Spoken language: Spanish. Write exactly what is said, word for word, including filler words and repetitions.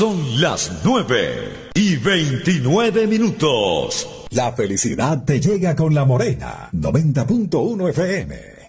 Son las nueve y veintinueve minutos. La felicidad te llega con La Morena, noventa punto uno F M.